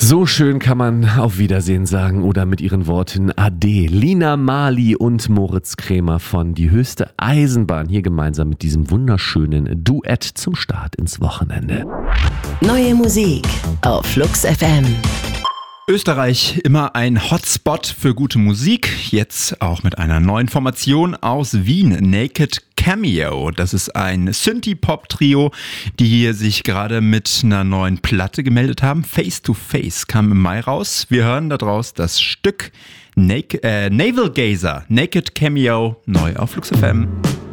So schön kann man auf Wiedersehen sagen oder mit ihren Worten Ade. Lina Marley und Moritz Krämer von Die höchste Eisenbahn hier gemeinsam mit diesem wunderschönen Duett zum Start ins Wochenende. Neue Musik auf Flux FM. Österreich immer ein Hotspot für gute Musik, jetzt auch mit einer neuen Formation aus Wien, Naked Cameo. Das ist ein Synthie-Pop-Trio, die hier sich gerade mit einer neuen Platte gemeldet haben. Face to Face kam im Mai raus. Wir hören daraus das Stück Navel Gazer, Naked Cameo, neu auf Flux FM.